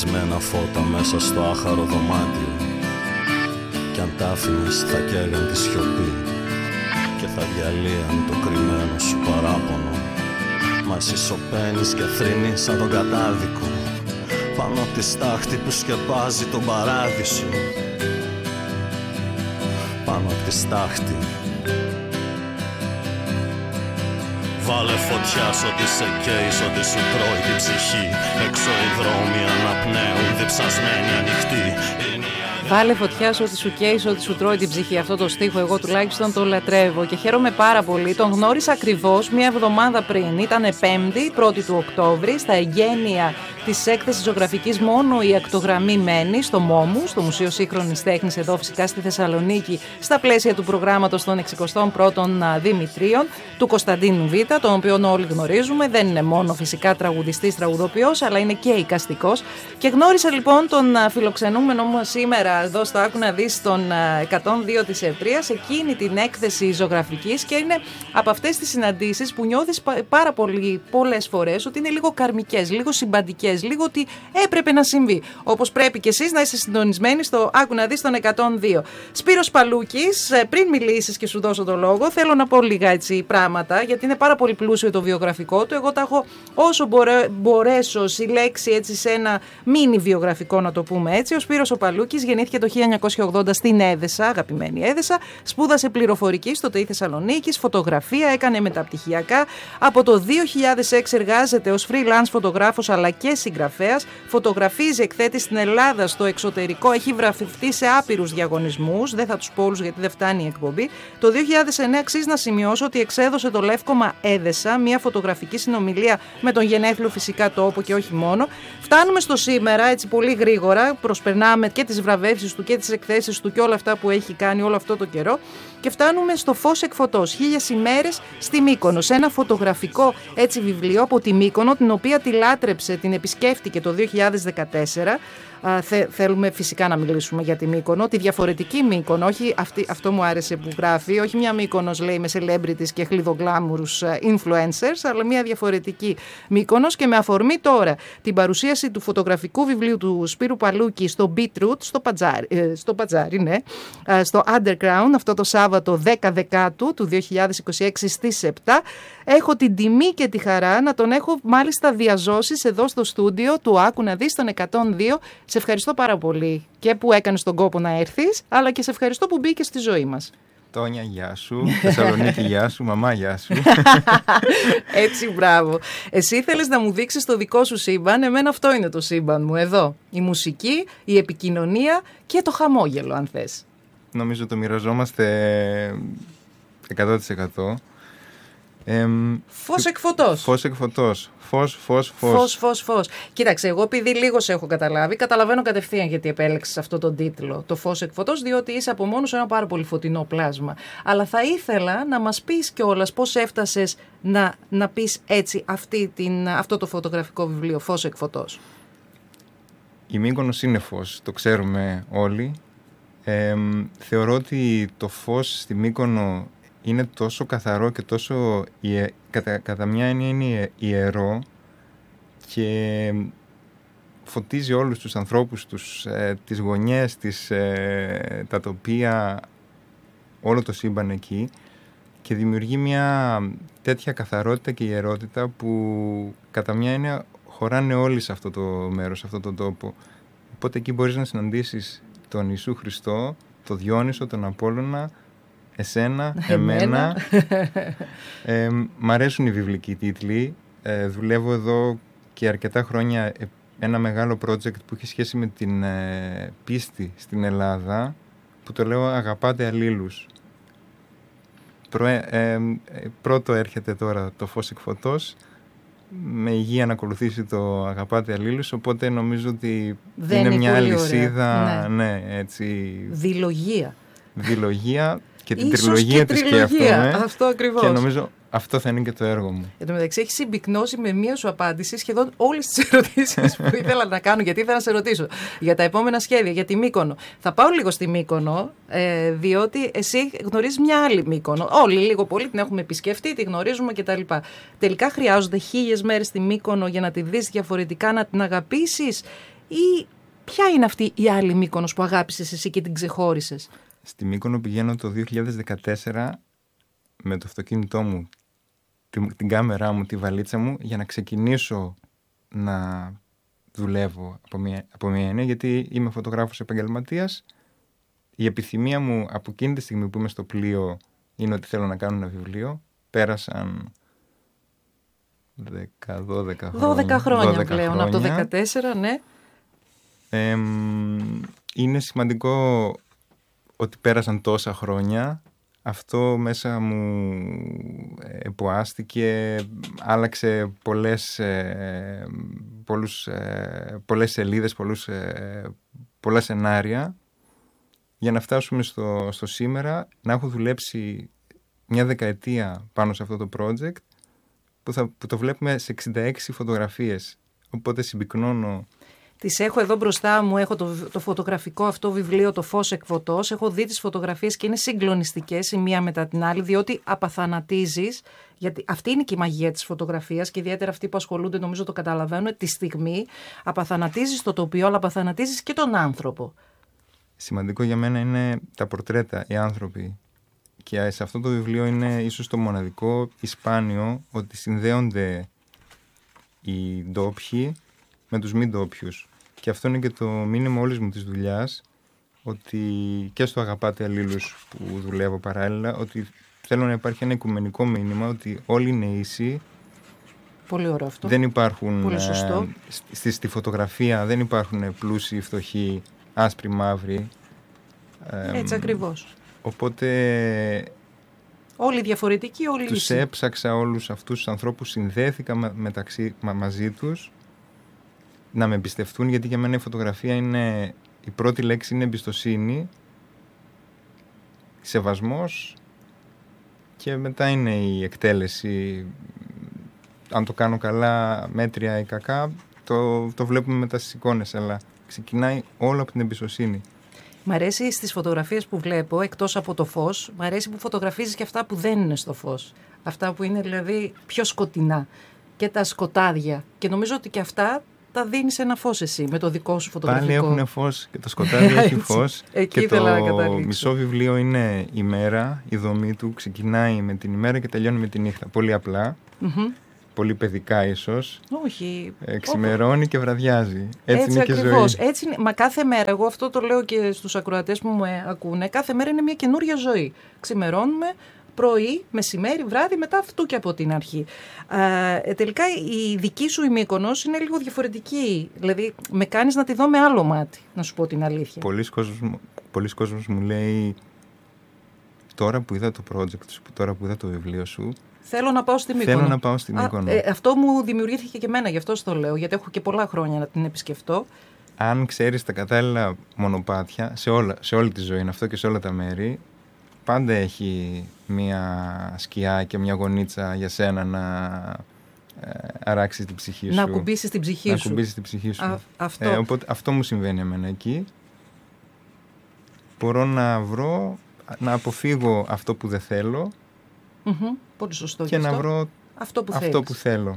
σκισμένα φώτα μέσα στο άχαρο δωμάτιο. Κι αν τα άφηνες θα καίγαν τη σιωπή και θα διαλύαν το κρυμμένο σου παράπονο. Μα εσύ σωπαίνεις και θρηνείς σαν τον κατάδικο πάνω απ' τη στάχτη που σκεπάζει τον παράδεισο. Πάνω απ' τη στάχτη. Βάλε φωτιά σ' ό,τι σε καίει, σ' ό,τι σου τρώει την ψυχή. Έξω οι δρόμοι αναπνέουν διψασμένοι ανοιχτοί. Βάλε φωτιά σε ό,τι σου καίει, σε ό,τι σου τρώει την ψυχή. Αυτό το στίχο εγώ τουλάχιστον το λατρεύω και χαίρομαι πάρα πολύ. Τον γνώρισα ακριβώς μία εβδομάδα πριν. Ήτανε 5η, 1η του Οκτώβρη, στα εγγένεια της έκθεσης ζωγραφικής μόνο η ακτογραμμή μένει στο ΜΟΜΟΥ, στο Μουσείο Σύγχρονης Τέχνης, εδώ φυσικά στη Θεσσαλονίκη, στα πλαίσια του προγράμματος των 61ων Δημητρίων του Κωνσταντίνου Β, τον οποίο όλοι γνωρίζουμε. Δεν είναι μόνο φυσικά τραγουδιστής, τραγουδοποιός, αλλά είναι και εικαστικός. Και γνώρισα λοιπόν τον φιλοξενούμενο μου σήμερα εδώ στο Άκου να δεις τον 102 της Ευρείας, εκείνη την έκθεση ζωγραφικής, και είναι από αυτές τις συναντήσεις που νιώθεις πάρα πολλές φορές ότι είναι λίγο καρμικές, λίγο συμπαντικές, λίγο ότι έπρεπε να συμβεί. Όπως πρέπει και εσείς να είστε συντονισμένοι στο Άκου να δεις τον 102. Σπύρος Παλούκης, πριν μιλήσεις και σου δώσω το λόγο, θέλω να πω λίγα έτσι πράγματα, γιατί είναι πάρα πολύ πλούσιο το βιογραφικό του. Εγώ τα έχω όσο μπορέσω συλλέξει έτσι σε ένα μίνι βιογραφικό, να το πούμε έτσι. Ο Σπύρος ο Παλούκης γεννήθηκε το 1980 στην Έδεσα, αγαπημένη Έδεσα. Σπούδασε πληροφορική στο ΤΕΙ Θεσσαλονίκης, φωτογραφία, έκανε μεταπτυχιακά. Από το 2006 εργάζεται ως freelance φωτογράφος αλλά και συγγραφέας. Φωτογραφίζει, εκθέτει στην Ελλάδα, στο εξωτερικό. Έχει βραβευτεί σε άπειρους διαγωνισμούς. Δεν θα τους πω όλους γιατί δεν φτάνει η εκπομπή. Το 2009 αξίζει να σημειώσω ότι εξέδωσε το Λεύκομα Έδεσα, μια φωτογραφική συνομιλία με τον γενέθλιο φυσικά τόπο και όχι μόνο. Φτάνουμε στο σήμερα έτσι πολύ γρήγορα. Προσπερνάμε και τις βραβεύσεις του και τις εκθέσεις του και όλα αυτά που έχει κάνει όλο αυτό το καιρό. Και φτάνουμε στο Φως εκ φωτός, 1000 ημέρες στη Μύκονο, σε ένα φωτογραφικό έτσι βιβλίο από τη Μύκονο, την οποία τη λάτρεψε, την επισκέφτηκε το 2014. Θέλουμε φυσικά να μιλήσουμε για τη Μύκονο, τη διαφορετική Μύκονο, όχι αυτό μου άρεσε που γράφει, όχι μια Μύκονος λέει με celebrities και χλιδογκλάμουρους influencers, αλλά μια διαφορετική Μύκονος, και με αφορμή τώρα την παρουσίαση του φωτογραφικού βιβλίου του Σπύρου Παλούκη στο Beetroot, στο Πατζάρι, ναι, στο Underground, αυτό το Σάββατο 10 Δεκάτου του 2026 στις 7, έχω την τιμή και τη χαρά να τον έχω μάλιστα διαζώσεις εδώ στο στούντιο του Άκου να δεις τον 102. Σε ευχαριστώ πάρα πολύ και που έκανες τον κόπο να έρθεις, αλλά και σε ευχαριστώ που μπήκες στη ζωή μας. Τόνια, γεια σου. Θεσσαλονίκη, γεια σου. Μαμά, γεια σου. Έτσι, μπράβο. Εσύ ήθελες να μου δείξεις το δικό σου σύμπαν. Εμένα αυτό είναι το σύμπαν μου εδώ. Η μουσική, η επικοινωνία και το χαμόγελο, αν θες. Νομίζω το μοιραζόμαστε 100%. Φως εκ φωτός. Φως εκ φωτός. Φως. Κοίταξε, εγώ επειδή λίγο σε έχω καταλάβει, καταλαβαίνω κατευθείαν γιατί επέλεξες αυτό τον τίτλο, το Φως εκ φωτός, διότι είσαι από μόνο σου ένα πάρα πολύ φωτεινό πλάσμα. Αλλά θα ήθελα να μας πεις κιόλας πώς έφτασες να πεις έτσι αυτό το φωτογραφικό βιβλίο, Φως εκ φωτός. Η Μύκονος είναι φως, το ξέρουμε όλοι. Θεωρώ ότι το φως στη Μύκονο είναι τόσο καθαρό και τόσο κατά μια έννοια είναι ιερό και φωτίζει όλους τους ανθρώπους, τις γωνιές, τα τοπία, όλο το σύμπαν εκεί, και δημιουργεί μια τέτοια καθαρότητα και ιερότητα που κατά μια έννοια χωράνε όλοι σε αυτό το μέρος, σε αυτό το τόπο. Οπότε εκεί μπορείς να συναντήσεις τον Ιησού Χριστό, τον Διόνυσο, τον Απόλλωνα, εσένα, εμένα. Μ' αρέσουν οι βιβλικοί τίτλοι. Δουλεύω εδώ και αρκετά χρόνια ένα μεγάλο project που έχει σχέση με την πίστη στην Ελλάδα, που το λέω «Αγαπάτε αλλήλους». Πρώτο έρχεται τώρα το Φως εκ φωτός, με υγεία να ακολουθήσει το «Αγαπάτε αλλήλους», οπότε νομίζω ότι είναι μια αλυσίδα, ναι, έτσι... Δηλογία. Και την τριλογία τη σκέφτομαι. Αυτό ακριβώς. Και νομίζω αυτό θα είναι και το έργο μου. Εν τω μεταξύ, έχει συμπυκνώσει με μία σου απάντηση σχεδόν όλες τις ερωτήσεις που ήθελα να κάνω. Γιατί ήθελα να σε ρωτήσω για τα επόμενα σχέδια, για τη Μύκονο. Θα πάω λίγο στη Μύκονο, διότι εσύ γνωρίζεις μια άλλη Μύκονο. Όλοι λίγο πολύ την έχουμε επισκεφτεί, τη γνωρίζουμε κτλ. Τελικά χρειάζονται 1000 μέρες στη Μύκονο για να τη δεις διαφορετικά, να την αγαπήσεις, ή ποια είναι αυτή η άλλη Μύκονος που αγάπησες εσύ και την ξεχώρισες? Στη Μύκονο πηγαίνω το 2014 με το αυτοκίνητό μου, την κάμερά μου, τη βαλίτσα μου, για να ξεκινήσω να δουλεύω από μια έννοια, γιατί είμαι φωτογράφος επαγγελματίας. Η επιθυμία μου από εκείνη τη στιγμή που είμαι στο πλοίο είναι ότι θέλω να κάνω ένα βιβλίο. Πέρασαν 12 χρόνια πλέον, από το 2014, ναι. Είναι σημαντικό ότι πέρασαν τόσα χρόνια. Αυτό μέσα μου εποάστηκε, άλλαξε πολλές σελίδες, πολλά σενάρια, για να φτάσουμε στο σήμερα, να έχω δουλέψει μια δεκαετία πάνω σε αυτό το project, που το βλέπουμε σε 66 φωτογραφίες. Οπότε συμπυκνώνω. Τις έχω εδώ μπροστά μου, έχω το φωτογραφικό αυτό βιβλίο, το Φως εκ φωτός. Έχω δει τις φωτογραφίες και είναι συγκλονιστικές η μία μετά την άλλη, διότι απαθανατίζεις, γιατί αυτή είναι και η μαγεία της φωτογραφίας και ιδιαίτερα αυτοί που ασχολούνται νομίζω το καταλαβαίνουν, τη στιγμή απαθανατίζεις το τοπίο, αλλά απαθανατίζεις και τον άνθρωπο. Σημαντικό για μένα είναι τα πορτρέτα, οι άνθρωποι. Και σε αυτό το βιβλίο είναι ίσως το μοναδικό ή σπάνιο ότι συνδέονται οι ντόπιοι με τους μη ντόπιους. Και αυτό είναι και το μήνυμα όλης μου της δουλειάς, ότι και στο Αγαπάτε Αλλήλους που δουλεύω παράλληλα, ότι θέλω να υπάρχει ένα οικουμενικό μήνυμα, ότι όλοι είναι ίσοι. Πολύ ωραίο αυτό. Δεν υπάρχουν, πολύ σωστό. Στη φωτογραφία δεν υπάρχουν πλούσιοι, φτωχοί, άσπροι, μαύροι. Έτσι ακριβώς. Οπότε όλοι διαφορετικοί, όλοι τους ίσοι. έψαξα όλους αυτούς τους ανθρώπους, συνδέθηκα μαζί τους, να με εμπιστευτούν, γιατί για μένα η φωτογραφία είναι, η πρώτη λέξη είναι εμπιστοσύνη, σεβασμός, και μετά είναι η εκτέλεση. Αν το κάνω καλά, μέτρια ή κακά, το βλέπουμε μετά στις εικόνες, αλλά ξεκινάει όλο από την εμπιστοσύνη. Μ' αρέσει στις φωτογραφίες που βλέπω, εκτός από το φως, μ' αρέσει που φωτογραφίζεις και αυτά που δεν είναι στο φως. Αυτά που είναι δηλαδή πιο σκοτεινά και τα σκοτάδια. Και νομίζω ότι και αυτά τα δίνεις ένα φως εσύ με το δικό σου φωτογραφικό. Πάλι έχουν φως και το σκοτάδι έχει φως. Εκεί και το μισό βιβλίο είναι η μέρα, η δομή του ξεκινάει με την ημέρα και τελειώνει με τη νύχτα. Πολύ απλά. Πολύ παιδικά ίσως. Όχι. Ξημερώνει και βραδιάζει. Έτσι είναι ακριβώς. Και ζωή. Έτσι είναι. Μα κάθε μέρα, εγώ αυτό το λέω και στους ακροατές που μου ακούνε, κάθε μέρα είναι μια καινούρια ζωή. Ξημερώνουμε πρωί, μεσημέρι, βράδυ, μετά αυτού και από την αρχή. Τελικά η δική σου η Μύκονος είναι λίγο διαφορετική. Δηλαδή με κάνεις να τη δω με άλλο μάτι, να σου πω την αλήθεια. Πολλοί κόσμος μου λέει, τώρα που είδα το project σου, τώρα που είδα το βιβλίο σου, θέλω να πάω στη Μύκονο. Θέλω να πάω στη Μύκονο. Αυτό μου δημιουργήθηκε και εμένα, γι' αυτό το λέω, γιατί έχω και πολλά χρόνια να την επισκεφτώ. Αν ξέρεις τα κατάλληλα μονοπάτια, σε όλη τη ζωή είναι αυτό και σε όλα τα μέρη, πάντα έχει μια σκιά και μια γωνίτσα για σένα να αράξεις την ψυχή σου. Να ακουμπήσεις την ψυχή σου. Οπότε αυτό μου συμβαίνει εμένα εκεί. Μπορώ να αποφύγω αυτό που δεν θέλω. Πολύ σωστό. Και να βρω αυτό που θέλω.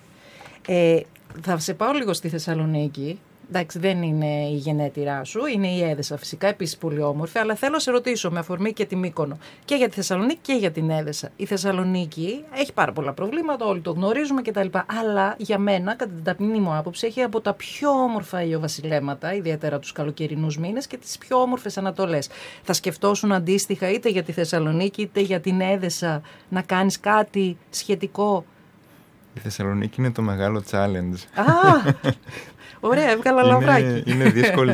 Θα σε πάω λίγο στη Θεσσαλονίκη. Εντάξει, δεν είναι η γενέτειρά σου, είναι η Έδεσα φυσικά, επίσης πολύ όμορφη, αλλά θέλω να σε ρωτήσω με αφορμή και τη Μύκονο και για τη Θεσσαλονίκη και για την Έδεσα. Η Θεσσαλονίκη έχει πάρα πολλά προβλήματα, όλοι το γνωρίζουμε κτλ. Αλλά για μένα, κατά την ταπεινή μου άποψη, έχει από τα πιο όμορφα ηλιοβασιλέματα, ιδιαίτερα τους καλοκαιρινούς μήνες, και τις πιο όμορφες ανατολές. Θα σκεφτόσουν αντίστοιχα είτε για τη Θεσσαλονίκη είτε για την Έδεσα να κάνεις κάτι σχετικό? Η Θεσσαλονίκη είναι το μεγάλο challenge. Ωραία, έβγαλα λαβράκι. Είναι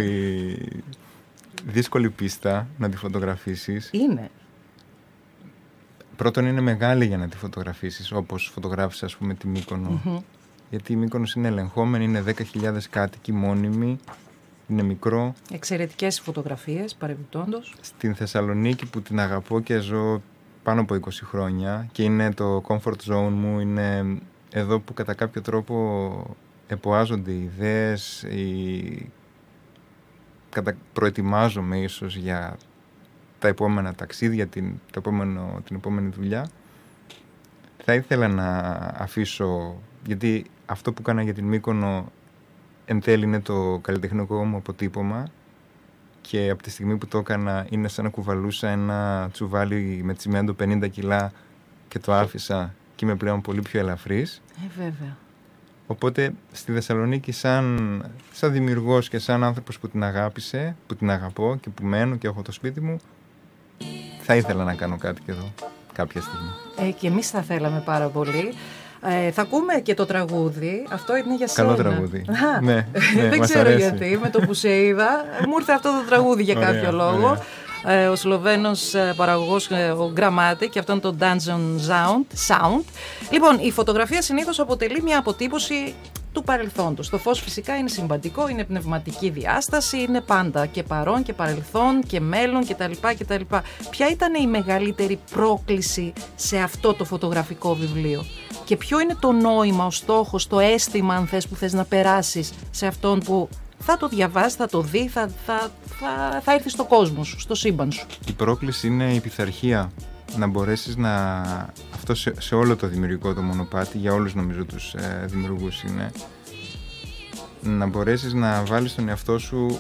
δύσκολη πίστα να τη φωτογραφίσεις. Είναι. Πρώτον, είναι μεγάλη για να τη φωτογραφίσεις, όπως φωτογράφησες, ας πούμε, τη Μύκονο. Γιατί η Μύκονος είναι ελεγχόμενη, είναι 10.000 κάτοικοι μόνιμοι, είναι μικρό. Εξαιρετικές φωτογραφίες, παρεμπιπτόντως. Στην Θεσσαλονίκη, που την αγαπώ και ζω πάνω από 20 χρόνια και είναι το comfort zone μου, είναι εδώ που κατά κάποιο τρόπο εποάζονται οι ιδέες, προετοιμάζομαι ίσως για τα επόμενα ταξίδια, την επόμενη δουλειά. Θα ήθελα να αφήσω, γιατί αυτό που έκανα για την Μύκονο εν τέλει είναι το καλλιτεχνικό μου αποτύπωμα και από τη στιγμή που το έκανα είναι σαν να κουβαλούσα ένα τσουβάλι με τσιμέντο 50 κιλά και το άφησα και είμαι πλέον πολύ πιο ελαφρύς. Βέβαια. Οπότε στη Θεσσαλονίκη σαν δημιουργός και σαν άνθρωπος που την αγάπησε, που την αγαπώ και που μένω και έχω το σπίτι μου, θα ήθελα να κάνω κάτι και εδώ κάποια στιγμή. Και εμείς θα θέλαμε πάρα πολύ. Θα ακούμε και το τραγούδι. Αυτό είναι για σένα. Καλό τραγούδι. Ναι, δεν ξέρω γιατί. Με το που σε είδα, μου ήρθε αυτό το τραγούδι για κάποιο λόγο. Ο Σλοβαίνος παραγωγός, ο Grammatic, και αυτό είναι το Dungeon Sound. Λοιπόν, η φωτογραφία συνήθως αποτελεί μια αποτύπωση του παρελθόντος. Το φως φυσικά είναι συμβατικό, είναι πνευματική διάσταση, είναι πάντα και παρόν και παρελθόν και μέλλον κτλ. Ποια ήταν η μεγαλύτερη πρόκληση σε αυτό το φωτογραφικό βιβλίο και ποιο είναι το νόημα, ο στόχος, το αίσθημα, αν θες, που θες να περάσεις σε αυτόν που θα το διαβάσει, θα το δει, θα έρθει στο κόσμο σου, στο σύμπαν σου? Η πρόκληση είναι η πειθαρχία. Να μπορέσεις να... Αυτό σε όλο το δημιουργικό το μονοπάτι, για όλους νομίζω τους δημιουργούς είναι, να μπορέσεις να βάλεις τον εαυτό σου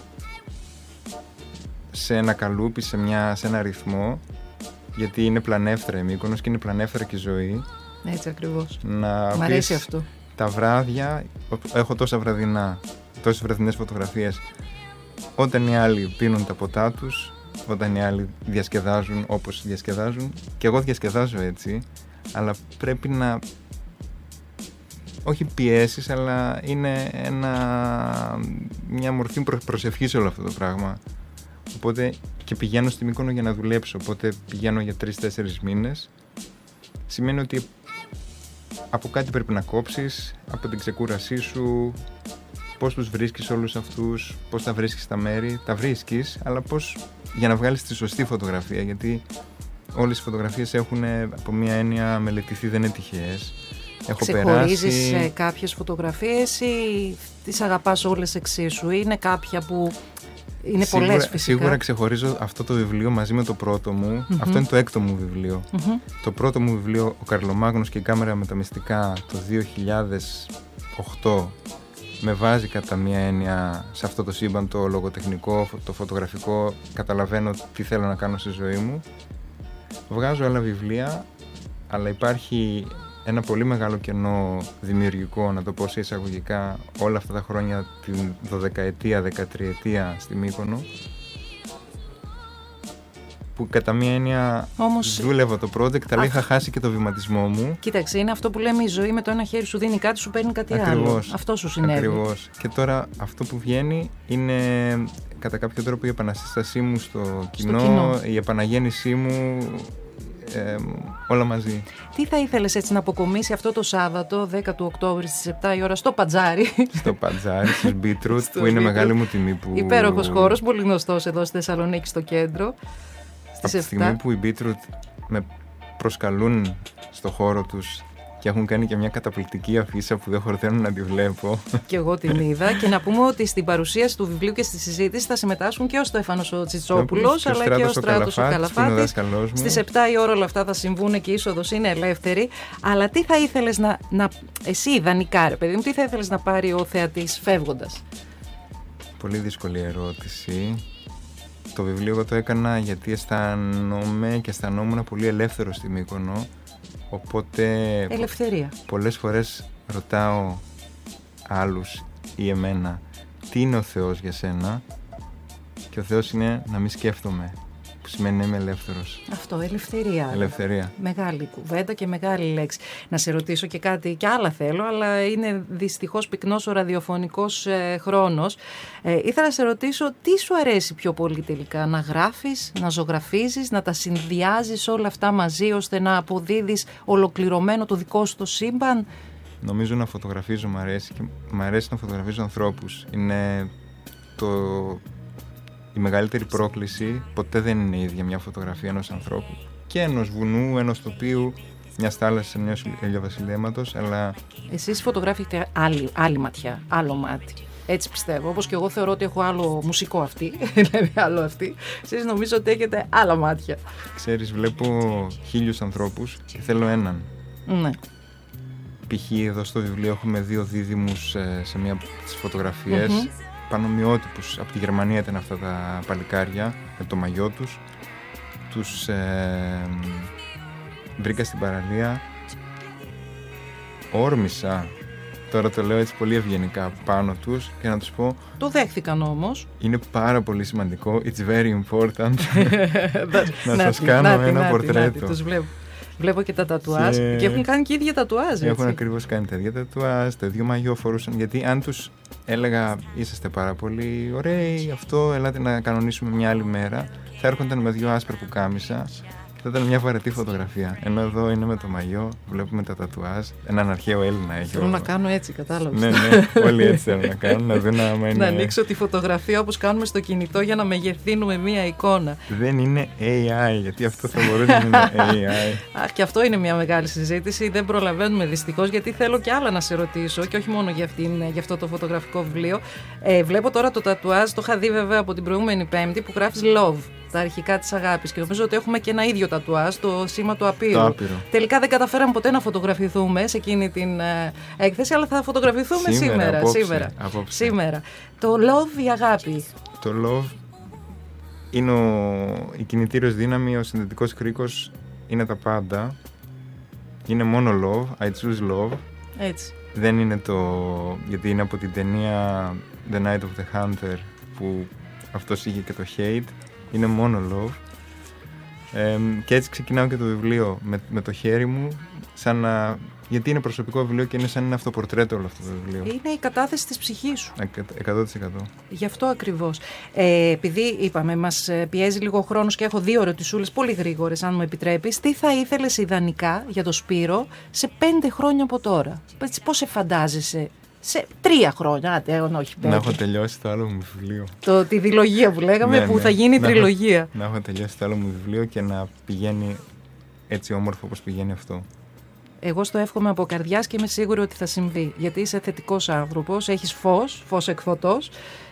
σε ένα καλούπι, σε ένα ρυθμό, γιατί είναι πλανεύθερα η Μύκονος και είναι πλανεύθερα και η ζωή. Έτσι ακριβώς. Μ' αρέσει αυτό. Τα βράδια, έχω τόσες βραδινές φωτογραφίες, όταν οι άλλοι πίνουν τα ποτά τους, όταν οι άλλοι διασκεδάζουν όπως διασκεδάζουν, και εγώ διασκεδάζω έτσι, αλλά πρέπει να, όχι πιέσεις, αλλά είναι μια μορφή προσευχής όλο αυτό το πράγμα. Οπότε και πηγαίνω στη Μύκονο για να δουλέψω, οπότε πηγαίνω για 3-4 μήνες. Σημαίνει ότι από κάτι πρέπει να κόψεις, από την ξεκούρασή σου, πώς τους βρίσκεις όλους αυτούς, πώς τα βρίσκεις τα μέρη, τα βρίσκεις, αλλά πώς για να βγάλεις τη σωστή φωτογραφία, γιατί όλες οι φωτογραφίες έχουν από μία έννοια μελετηθεί, δεν είναι τυχαίες. Ξεχωρίζεις κάποιες φωτογραφίες ή τις αγαπάς όλες εξίσου, ή είναι κάποια που είναι πολλές φυσικά? Σίγουρα ξεχωρίζω αυτό το βιβλίο μαζί με το πρώτο μου. Αυτό είναι το έκτο μου βιβλίο. Το πρώτο μου βιβλίο, ο Καρλομάγνος και η κάμερα με τα μυστικά, το 2008, με βάζει κατά μία έννοια σε αυτό το σύμπαν, το λογοτεχνικό, το φωτογραφικό. Καταλαβαίνω τι θέλω να κάνω στη ζωή μου. Βγάζω άλλα βιβλία, αλλά υπάρχει ένα πολύ μεγάλο κενό δημιουργικό, να το πω σε εισαγωγικά, όλα αυτά τα χρόνια, την 12ετία, 13ετία στη Μύκονο, που κατά μία έννοια δούλευα το project, αλλά είχα χάσει και το βηματισμό μου. Κοίταξε, είναι αυτό που λέμε, η ζωή με το ένα χέρι σου δίνει κάτι, σου παίρνει κάτι άλλο. Αυτό σου συνέβη. Ακριβώς. Και τώρα αυτό που βγαίνει είναι κατά κάποιο τρόπο η επανασύστασή μου στο κοινό, η επαναγέννησή μου, όλα μαζί. Τι θα ήθελες έτσι να αποκομίσει αυτό το Σάββατο, 10 του Οκτώβρη στις 7 η ώρα, στο Πατζάρι? Στο Πατζάρι, στις Beetroot, που είναι μεγάλη μου τιμή. Υπέροχος χώρος, πολύ γνωστός εδώ στη Θεσσαλονίκη, στο κέντρο. Από τη στιγμή που οι Beetroot με προσκαλούν στο χώρο τους και έχουν κάνει και μια καταπληκτική αφίσα που δεν χορταίνω να τη βλέπω. Και εγώ την είδα. Και να πούμε ότι στην παρουσίαση του βιβλίου και στη συζήτηση θα συμμετάσχουν και ο Στέφανος ο Τσιτσόπουλος, αλλά και ο Στράτος ο Καλαφάτης. Στις 7 η ώρα όλα αυτά θα συμβούν και η είσοδος είναι ελεύθερη. Αλλά τι θα ήθελες εσύ ιδανικά, ρε παιδί μου, τι θα ήθελες να πάρει ο θεατής φεύγοντας? Πολύ δύσκολη ερώτηση. Το βιβλίο εγώ το έκανα γιατί αισθάνομαι και αισθανόμουν πολύ ελεύθερο στη Μύκονο. Οπότε ελευθερία. Πολλές φορές ρωτάω άλλους ή εμένα τι είναι ο Θεός για σένα, και ο Θεός είναι να μην σκέφτομαι, που σημαίνει να είμαι ελεύθερος. Αυτό, ελευθερία. Ελευθερία. Μεγάλη κουβέντα και μεγάλη λέξη. Να σε ρωτήσω και κάτι, και άλλα θέλω, αλλά είναι δυστυχώς πυκνός ο ραδιοφωνικός χρόνος. Ήθελα να σε ρωτήσω τι σου αρέσει πιο πολύ τελικά, να γράφεις, να ζωγραφίζεις, να τα συνδυάζεις όλα αυτά μαζί ώστε να αποδίδεις ολοκληρωμένο το δικό σου το σύμπαν? Νομίζω να φωτογραφίζω μ' αρέσει, και μ' αρέσει να φωτογραφίζω ανθρώπους. Είναι η μεγαλύτερη πρόκληση. Ποτέ δεν είναι η ίδια μια φωτογραφία ενός ανθρώπου, και ενός βουνού, ενός τοπίου, μιας θάλασσας, ενός ηλιοβασιλέματος, αλλά... Εσείς φωτογράφετε άλλη ματιά, άλλο μάτι. Έτσι πιστεύω. Όπως και εγώ θεωρώ ότι έχω άλλο μουσικό αυτή, δηλαδή άλλο αυτή. Εσείς νομίζω ότι έχετε άλλα μάτια. Ξέρεις, βλέπω 1000 ανθρώπους και θέλω έναν. Ναι. π.χ. εδώ στο βιβλίο έχουμε 2 δίδυμους σε μία από τις φωτογραφίες, πανομοιότυπους. Από τη Γερμανία ήταν αυτά τα παλικάρια με το μαγιό τους. Τους βρήκα στην παραλία, όρμησα, τώρα το λέω έτσι πολύ ευγενικά, πάνω τους και να τους πω... Το δέχθηκαν όμως. Είναι πάρα πολύ σημαντικό, it's very important, να σας κάνω ένα πορτρέτο. Τους βλέπω και τα τατουάζ και έχουν κάνει και ίδια τατουάζ. Έχουν ακριβώς κάνει τα ίδια τατουάζ, το ίδιο μαγιό φορούσαν, γιατί αν τους έλεγα είσαστε πάρα πολύ ωραίοι, αυτό, ελάτε να κανονίσουμε μια άλλη μέρα, θα έρχονταν με 2 άσπρα πουκάμισα. Θα ήταν μια βαρετή φωτογραφία. Ενώ εδώ είναι με το μαγιό, βλέπουμε τα τατουάζ. Έναν αρχαίο Έλληνα έχει. Θέλω να κάνω έτσι, κατάλαβες. Ναι, όλοι έτσι θέλουν να κάνουν. Να δουν άμα είναι. Να ανοίξω τη φωτογραφία όπως κάνουμε στο κινητό για να μεγεθύνουμε μία εικόνα. Δεν είναι AI, γιατί αυτό θα μπορούσε να είναι AI. Αχ, και αυτό είναι μια μεγάλη συζήτηση. Δεν προλαβαίνουμε δυστυχώς, γιατί θέλω και άλλα να σε ρωτήσω και όχι μόνο για αυτό το φωτογραφικό βιβλίο. Βλέπω τώρα το τατουάζ, το είχα δει βέβαια από την προηγούμενη Πέμπτη, που γράφεις Love. Τα αρχικά της αγάπης, και νομίζω ότι έχουμε και ένα ίδιο τατουάζ, το σήμα του Απείρου. Τελικά δεν καταφέραμε ποτέ να φωτογραφηθούμε σε εκείνη την έκθεση, αλλά θα φωτογραφηθούμε σήμερα. Το love, η αγάπη. Το love είναι η κινητήριος δύναμη, ο συνδετικός κρίκος, είναι τα πάντα. Είναι μόνο love, I choose love. Έτσι. Δεν είναι γιατί είναι από την ταινία The Night of the Hunter, που αυτός είχε και το hate. Είναι μόνο love. Και έτσι ξεκινάω και το βιβλίο με το χέρι μου, γιατί είναι προσωπικό βιβλίο και είναι σαν ένα αυτοπορτρέτο όλο αυτό το βιβλίο. Είναι η κατάθεση της ψυχής σου. 100%. Γι' αυτό ακριβώς. Επειδή είπαμε, μας πιέζει λίγο ο χρόνος και έχω 2 ερωτησούλες πολύ γρήγορες, αν μου επιτρέπεις. Τι θα ήθελες ιδανικά για το Σπύρο σε 5 χρόνια από τώρα? Πώς σε φαντάζεσαι? Σε 3 χρόνια, όχι 5. Να έχω τελειώσει το άλλο μου βιβλίο. Τη διλογία που λέγαμε, που θα γίνει τριλογία. Να έχω τελειώσει το άλλο μου βιβλίο και να πηγαίνει έτσι όμορφο όπως πηγαίνει αυτό. Εγώ στο εύχομαι από καρδιάς και είμαι σίγουρη ότι θα συμβεί. Γιατί είσαι θετικός άνθρωπος, έχεις φως εκφωτός,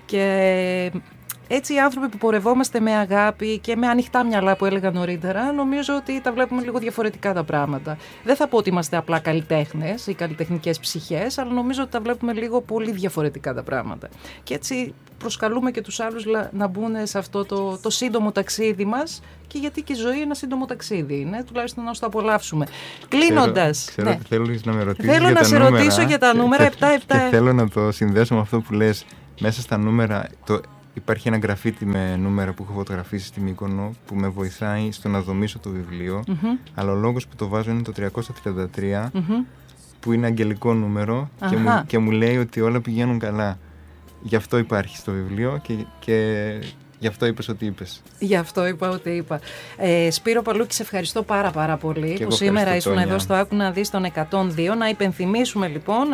και έτσι οι άνθρωποι που πορευόμαστε με αγάπη και με ανοιχτά μυαλά, που έλεγα νωρίτερα, νομίζω ότι τα βλέπουμε λίγο διαφορετικά τα πράγματα. Δεν θα πω ότι είμαστε απλά καλλιτέχνες ή καλλιτεχνικές ψυχές, αλλά νομίζω ότι τα βλέπουμε λίγο πολύ διαφορετικά τα πράγματα. Και έτσι προσκαλούμε και τους άλλους να μπουν σε αυτό το σύντομο ταξίδι μας, και γιατί και η ζωή ένα σύντομο ταξίδι είναι, τουλάχιστον να το απολαύσουμε. Κλείνοντας. Ξέρω ότι θέλεις να με ρωτήσεις. Θέλω να σε ρωτήσω για τα νούμερα 7-7. Και θέλω να το συνδέσω με αυτό που λες. Μέσα στα νούμερα. Υπάρχει ένα γραφίτι με νούμερα που έχω φωτογραφίσει στη Μύκονο, που με βοηθάει στο να δομήσω το βιβλίο. Αλλά ο λόγος που το βάζω είναι το 333, που είναι αγγελικό νούμερο, και μου λέει ότι όλα πηγαίνουν καλά. Γι' αυτό υπάρχει στο βιβλίο και γι' αυτό είπες ότι είπες. Γι' αυτό είπα ότι είπα. Σπύρο Παλούκη, σε ευχαριστώ πάρα πολύ και που σήμερα ήσουν εδώ στο Άκου να δεις τον 102. Να υπενθυμίσουμε λοιπόν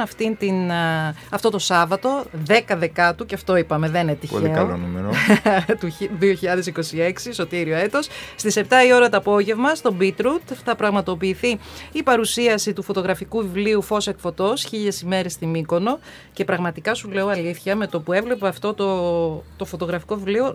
αυτό το Σάββατο, 10 Δεκάτου, και αυτό είπαμε, δεν είναι τυχαίο. Πολύ καλό νούμερο. Του 2026, σωτήριο έτος. Στις 7 η ώρα το απόγευμα στο Beetroot θα πραγματοποιηθεί η παρουσίαση του φωτογραφικού βιβλίου Φως εκ φωτός, 1000 ημέρες στη Μύκονο. Και πραγματικά σου λέω αλήθεια, με το που έβλεπα αυτό το φωτογραφικό βιβλίο,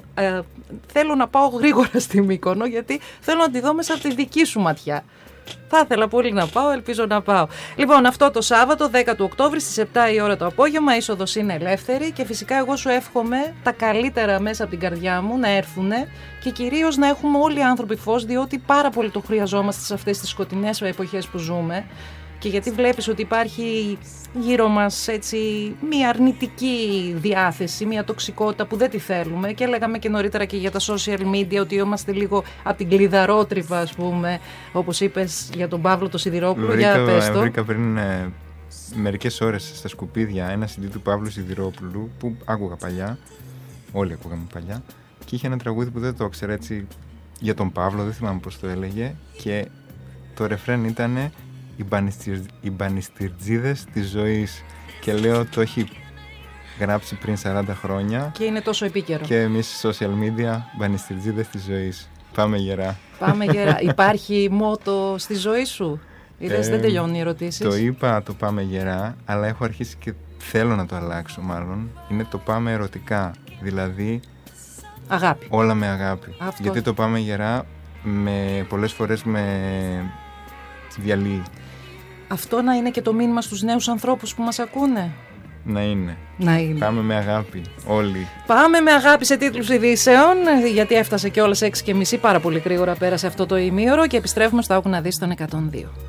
θέλω να πάω γρήγορα στη Μύκονο, γιατί θέλω να τη δω μέσα από τη δική σου ματιά. Θα ήθελα πολύ να πάω, ελπίζω να πάω. Λοιπόν, αυτό το Σάββατο, 10 του Οκτώβρη, στις 7 η ώρα το απόγευμα, η είσοδος είναι ελεύθερη, και φυσικά εγώ σου εύχομαι τα καλύτερα μέσα από την καρδιά μου να έρθουν, και κυρίως να έχουμε όλοι οι άνθρωποι φως, διότι πάρα πολύ το χρειαζόμαστε σε αυτές τις σκοτεινές εποχές που ζούμε. Και γιατί βλέπεις ότι υπάρχει γύρω μας έτσι μια αρνητική διάθεση, μια τοξικότητα που δεν τη θέλουμε, και λέγαμε και νωρίτερα και για τα social media ότι είμαστε λίγο από την κλειδαρότρυπα, ας πούμε, όπως είπες για τον Παύλο το Σιδηρόπουλο. Βρήκα πριν μερικές ώρες στα σκουπίδια ένα CD του Παύλου Σιδηρόπουλου που άκουγα παλιά, όλοι ακούγαμε παλιά, και είχε ένα τραγούδι που δεν το ήξερα, έτσι, για τον Παύλο, δεν θυμάμαι πώς το έλεγε, και το ρεφρέν ήτανε οι μπανιστηρτζίδες της ζωής, και λέω το έχει γράψει πριν 40 χρόνια και είναι τόσο επίκαιρο. Και εμείς social media, μπανιστηρτζίδες της ζωής. Πάμε γερά. Πάμε γερά. Υπάρχει μότο στη ζωή σου? Είδες, δεν τελειώνουν οι ερωτήσεις. Το είπα το πάμε γερά, αλλά έχω αρχίσει και θέλω να το αλλάξω μάλλον. Είναι το πάμε ερωτικά, δηλαδή αγάπη. Όλα με αγάπη. Αυτό. Γιατί το πάμε γερά πολλές φορές με διαλύει. Αυτό να είναι και το μήνυμα στους νέους ανθρώπους που μας ακούνε. Να είναι. Πάμε με αγάπη όλοι. Πάμε με αγάπη σε τίτλους ειδήσεων, γιατί έφτασε και όλες 6:30, πάρα πολύ γρήγορα πέρασε αυτό το ημίωρο και επιστρέφουμε στο Άκου να δεις τον 102.